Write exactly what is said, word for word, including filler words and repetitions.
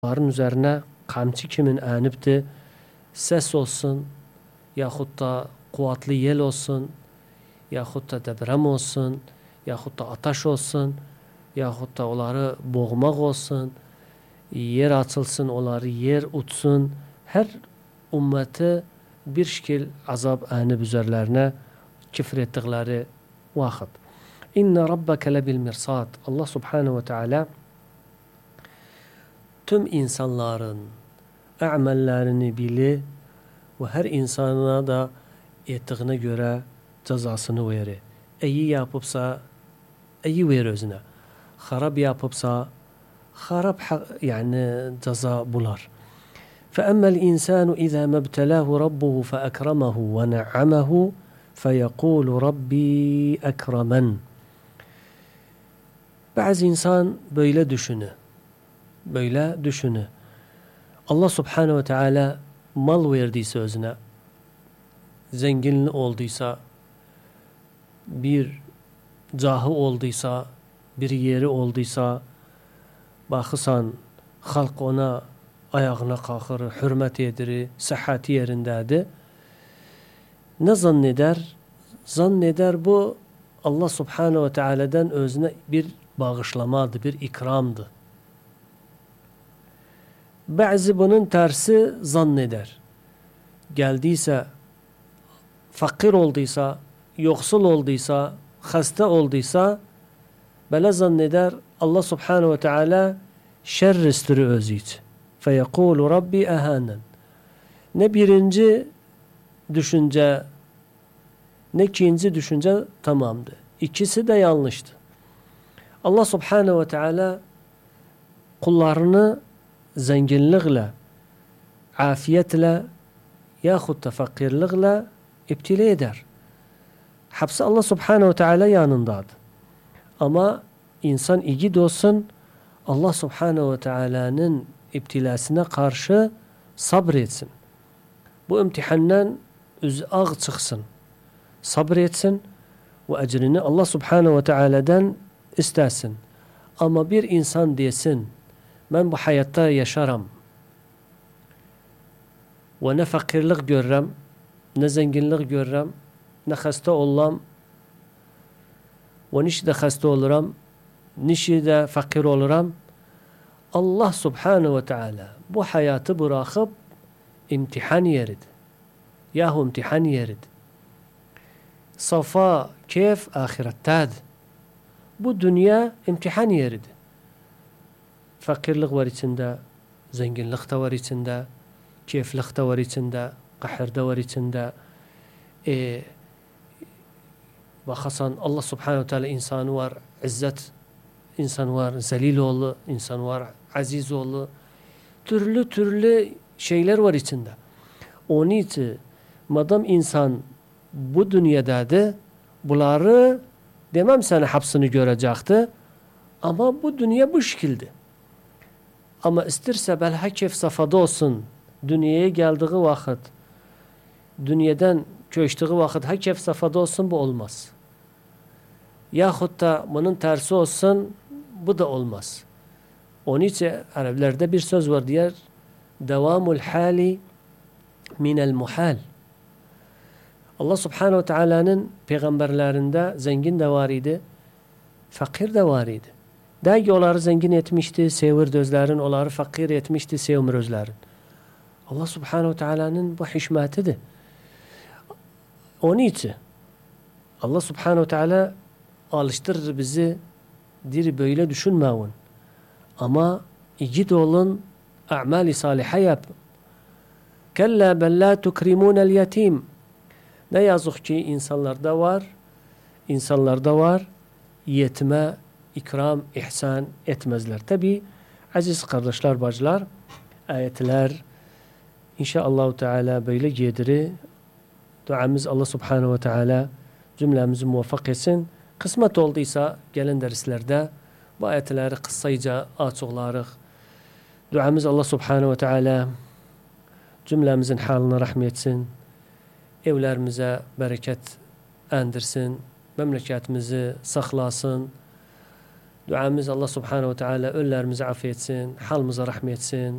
Bunların üzerine kamçı kimin anıptı, ses olsun, yahut da kuvvetli yel olsun, yahut da deprem olsun, yahut da ateş olsun, yahut da onları boğmak olsun, yer açılsın, onları yer utsun, her ümmeti bir şekil azap anıp üzerlerine küfür ettikleri vakit. İnne rabbeke lebil mirsad. Allah subhanehu ve teala tüm insanların amellerini bilir ve her insana da ettiğine göre cezasını verir. İyi yapıpsa iyi verir özüne. Harap yapıpsa harap yani ceza bular. فأما الإنسان إذا ما ابتلاه ربه فأكرمه ونعمه فيقول ربي أكرمن. Bazı insan böyle düşünür. Böyle düşünür. Allah subhanehu ve teala mal verdiyse özüne, zengin olduysa, bir cahı olduysa, bir yeri olduysa, bakırsan halk ona ayağına kalkır, hürmet edilir, sıhhati yerindedir. Ne zanneder? Zanneder bu Allah subhanehu ve teala'dan özüne bir bağışlamadır, bir ikramdır. Bazı bunun tersi zanneder. Geldiyse, fakir olduysa, yoksul olduysa, hasta olduysa, böyle zanneder Allah subhanehu ve teala şerristiri özüyç. Feyekulu Rabbi ehanen. Ne birinci düşünce, ne ikinci düşünce tamamdı. İkisi de yanlıştı. Allah subhanehu ve teala kullarını zenginlikle, afiyetle yahut da fakirlikle iptile eder. Hepsi Allah subhanehu ve teala yanındadır. Ama insan iyi olsun, Allah subhanehu ve teala'nın iptilasına karşı sabretsin. Bu imtihandan üzağ çıksın. Sabretsin ve ecrini Allah subhanehu ve teala'dan istesin. Ama bir insan desin, ben bu hayatta yaşarım ve ne fakirlik görürüm, ne zenginlik görürüm, ne hasta olam ve niş de hasta olurum, niş de fakir olurum. Allah subhanehu ve teala bu hayatı bırakıp imtihan yeridir. Yahu imtihan yeridir. Safa, keyf ahirettedir. Bu dünya imtihan yeridir. Fakirlik var içinde, zenginlik de var içinde, keyiflik de var içinde, kahir de var içinde. E, Bakhasan Allah subhanehu ve teala insanı var, izzet, insan var, zelil oğlu, insan var, aziz oğlu. Türlü türlü şeyler var içinde. Onun için madem insan bu dünyadadır, bunları demem sana hapsını görecekti, ama bu dünya bu şekilde. Ama isterse belki keyif safhada olsun, dünyaya geldiği vakit, dünyadan köçtüğü vakit ha keyif safhada olsun, bu olmaz. Yahut da bunun tersi olsun, bu da olmaz. Onun için Arablerde bir söz var diyor, devamul hali minel muhal. Allah subhanehu ve teala'nın peygamberlerinde zengin de var idi, fakir de var idi. Dergi onları zengin etmişti, sevir özlerin, onları fakir etmişti, sevmir özlerin. Allah subhanehu ve teala'nın bu hikmetidir. Onun için Allah subhanehu ve teala alıştırır bizi, diri böyle düşünmeyin. Ama iyi de olun, a'mali saliha yapın. Kella bel la tukrimunel yetim. Ne yazık ki insanlarda var, insanlarda var, yetime ikram, ihsan etmezler. Tabi aziz kardeşler, bacılar, ayetler inşallah Teala böyle gediri. Duamız Allah subhanehu ve teala cümlemizi muvaffak etsin. Kısmet olduysa gelen derslerde bu ayetleri kısaca açıklarız. Duamız Allah subhanehu ve teala cümlemizin haline rahmet etsin. Evlerimize bereket endirsin. Memleketimizi saklasın. Duamız Allah subhanehu ve teala öllerimizi affetsin. Halimize rahmet etsin.